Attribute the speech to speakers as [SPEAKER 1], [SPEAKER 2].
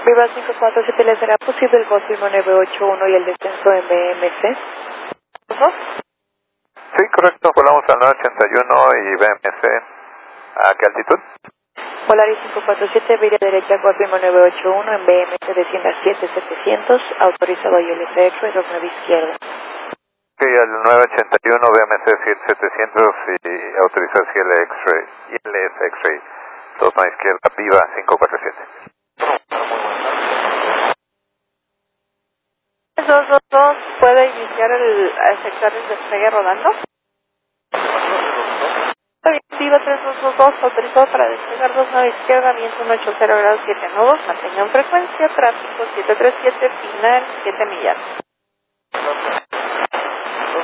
[SPEAKER 1] Viva 547, ¿le será posible el Confirmo 981 y el descenso en BMC? ¿No?
[SPEAKER 2] Sí, correcto. Volamos al 981 y BMC. ¿A qué altitud?
[SPEAKER 1] Volaris 547, vía derecha, Confirmo 981 en BMC desciende a 7700, autorizado ILS X-Ray, 29 izquierda.
[SPEAKER 2] Sí, el 981 BMC 7700 y autorizado ILS X-Ray, 29 izquierda, Viva 547.
[SPEAKER 1] 222, ¿puede iniciar el sector de despegue rodando? Viva 3222, autorizado para despegar 29 izquierda, viento 180 grados 7 nudos, mantengan frecuencia, tráfico 737, final 7 millas.